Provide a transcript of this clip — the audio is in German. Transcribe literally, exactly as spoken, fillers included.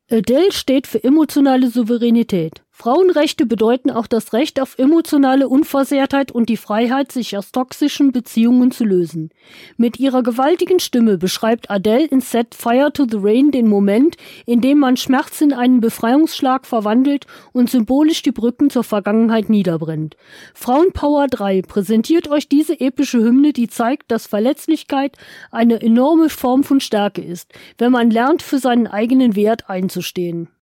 Adele steht für emotionale Souveränität. Frauenrechte bedeuten auch das Recht auf emotionale Unversehrtheit und die Freiheit, sich aus toxischen Beziehungen zu lösen. Mit ihrer gewaltigen Stimme beschreibt Adele in Set Fire to the Rain den Moment, in dem man Schmerz in einen Befreiungsschlag verwandelt und symbolisch die Brücken zur Vergangenheit niederbrennt. Frauenpower drei präsentiert euch diese epische Hymne, die zeigt, dass Verletzlichkeit eine enorme Form von Stärke ist, wenn man lernt, für seinen eigenen Wert einzustehen.